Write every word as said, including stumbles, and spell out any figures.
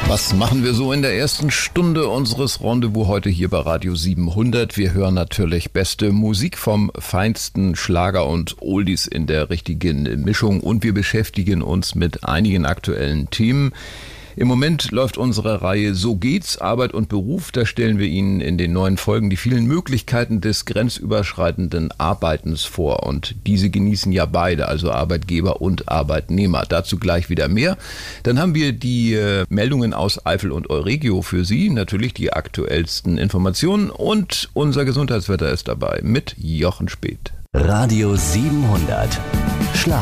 Was machen wir so in der ersten Stunde unseres Rendezvous heute hier bei Radio siebenhundert? Wir hören natürlich beste Musik vom feinsten Schlager und Oldies in der richtigen Mischung und wir beschäftigen uns mit einigen aktuellen Themen. Im Moment läuft unsere Reihe So geht's, Arbeit und Beruf. Da stellen wir Ihnen in den neuen Folgen die vielen Möglichkeiten des grenzüberschreitenden Arbeitens vor. Und diese genießen ja beide, also Arbeitgeber und Arbeitnehmer. Dazu gleich wieder mehr. Dann haben wir die äh, Meldungen aus Eifel und Euregio für Sie. Natürlich die aktuellsten Informationen. Und unser Gesundheitswetter ist dabei mit Jochen Speth. Radio siebenhundert. Schlag